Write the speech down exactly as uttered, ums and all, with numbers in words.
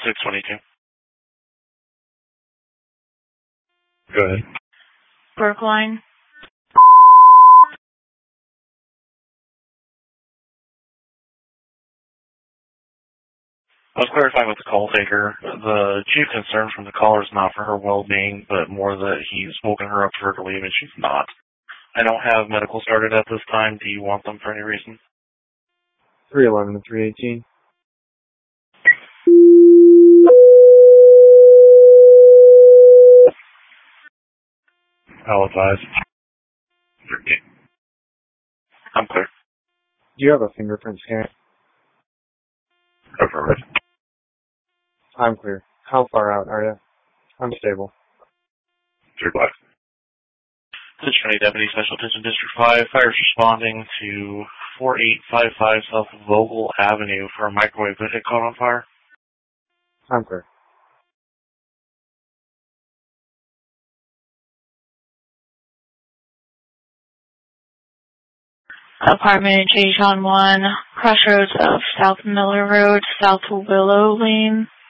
six twenty-two. Go ahead. Brookline. I was clarifying with the call taker. The chief concern from the caller is not for her well-being, but more that he's woken her up for her to leave and she's not. I don't have medical started at this time. Do you want them for any reason? three eleven to three eighteen. I'll advise. I'm clear. Do you have a fingerprint scan? Affirmative. I'm clear. How far out are you? I'm stable. Three black. This is Trinity Deputy Special Attention District five. Fire's responding to four eight five five South Vogel Avenue for a microwave that had caught on fire. I'm clear. Apartment J. John one, crossroads of South Miller Road, South Willow Lane.